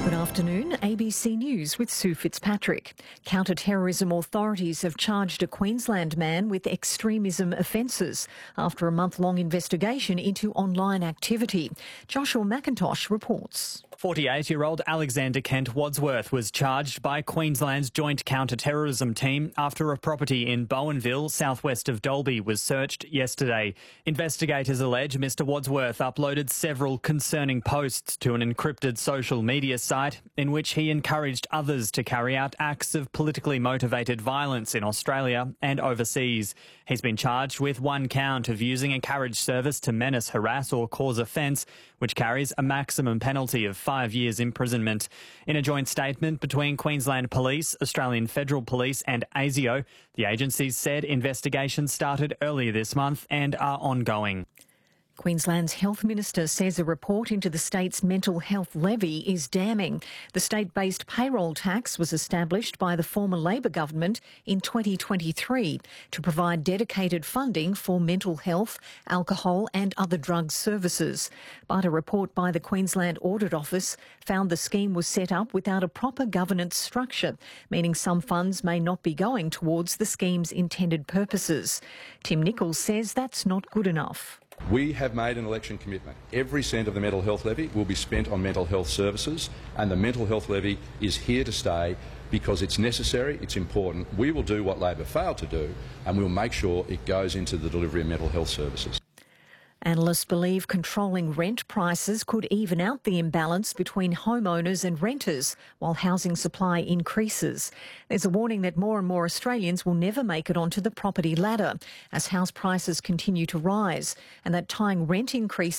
Good afternoon, ABC News with Sue Fitzpatrick. Counter-terrorism authorities have charged a Queensland man with extremism offences after a month-long investigation into online activity. Joshua McIntosh reports. 48-year-old Alexander Kent Wadsworth was charged by Queensland's Joint Counter-Terrorism Team after a property in Bowenville, southwest of Dalby, was searched yesterday. Investigators allege Mr Wadsworth uploaded several concerning posts to an encrypted social media site in which he encouraged others to carry out acts of politically motivated violence in Australia and overseas. He's been charged with one count of using a carriage service to menace, harass or cause offence, which carries a maximum penalty of 5 years imprisonment. In a joint statement between Queensland Police, Australian Federal Police and ASIO, the agencies said investigations started earlier this month and are ongoing. Queensland's Health Minister says a report into the state's mental health levy is damning. The state-based payroll tax was established by the former Labor government in 2023 to provide dedicated funding for mental health, alcohol and other drug services. But a report by the Queensland Audit Office found the scheme was set up without a proper governance structure, meaning some funds may not be going towards the scheme's intended purposes. Tim Nichols says that's not good enough. We have made an election commitment. Every cent of the mental health levy will be spent on mental health services, and the mental health levy is here to stay because it's necessary, it's important. We will do what Labor failed to do, and we'll make sure it goes into the delivery of mental health services. Analysts believe controlling rent prices could even out the imbalance between homeowners and renters while housing supply increases. There's a warning that more and more Australians will never make it onto the property ladder as house prices continue to rise, and that tying rent increases